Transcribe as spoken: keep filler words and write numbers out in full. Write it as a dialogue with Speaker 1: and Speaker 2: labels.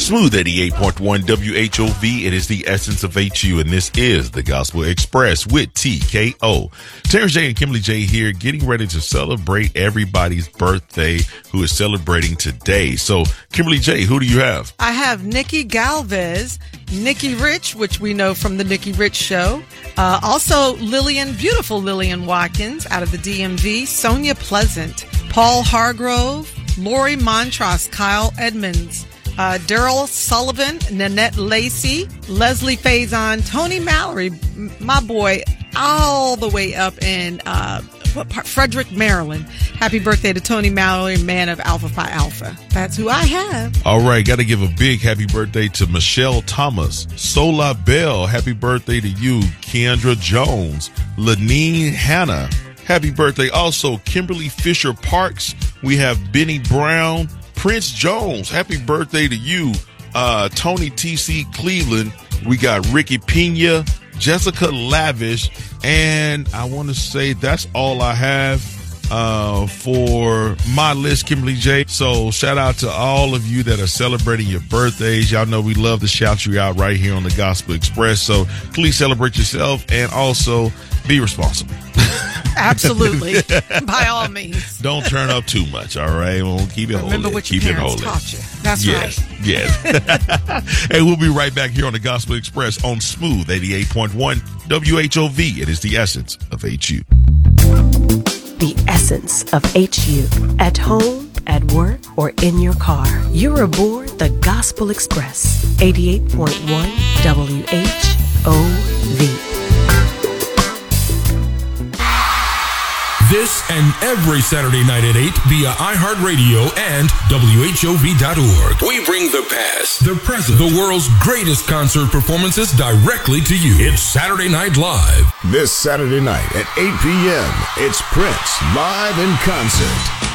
Speaker 1: Smooth eighty-eight point one W H O V. It is the essence of H U, and this is the Gospel Express with T K O. Terrence J and Kimberly J here, getting ready to celebrate everybody's birthday who is celebrating today. So, Kimberly J, who do you have?
Speaker 2: I have Nikki Galvez, Nikki Rich, which we know from the Nikki Rich Show. Uh, also, Lillian, beautiful Lillian Watkins out of the D M V. Sonia Pleasant, Paul Hargrove, Lori Montross, Kyle Edmonds, uh, Daryl Sullivan, Nanette Lacey, Leslie Faison, Tony Mallory, my boy, all the way up in uh, what part? Frederick, Maryland. Happy birthday to Tony Mallory, man of Alpha Phi Alpha. That's who I have.
Speaker 1: All right, got to give a big happy birthday to Michelle Thomas, Sola Bell. Happy birthday to you, Kendra Jones, Lanine Hannah. Happy birthday also, Kimberly Fisher Parks. We have Benny Brown, Prince Jones. Happy birthday to you, uh, Tony T C Cleveland. We got Ricky Pena, Jessica Lavish, and I want to say that's all I have uh, for my list, Kimberly J. So shout out to all of you that are celebrating your birthdays. Y'all know we love to shout you out right here on the Gospel Express. So please celebrate yourself and also be responsible.
Speaker 2: Absolutely. By all means.
Speaker 1: Don't turn up too much, all right? We'll keep it holy.
Speaker 2: Remember what your
Speaker 1: keep
Speaker 2: parents
Speaker 1: it holy.
Speaker 2: taught you. That's
Speaker 1: yes,
Speaker 2: right.
Speaker 1: Yes. Hey, we'll be right back here on the Gospel Express on Smooth eighty-eight point one W H O V. It is the essence of H U.
Speaker 3: The essence of H U. At home, at work, or in your car. You're aboard the Gospel Express. eighty-eight point one W H O V.
Speaker 4: This and every Saturday night at eight via iHeartRadio and W H O V dot org. We bring the past, the present, the world's greatest concert performances directly to you. It's Saturday Night Live.
Speaker 5: This Saturday night at eight p.m., it's Prince live in concert.